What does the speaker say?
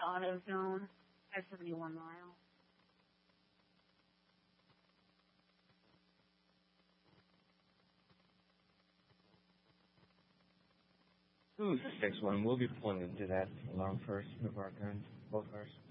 auto zone at 71 mile. Ooh, 6-1. We'll be pulling into that along first of our guns, both cars.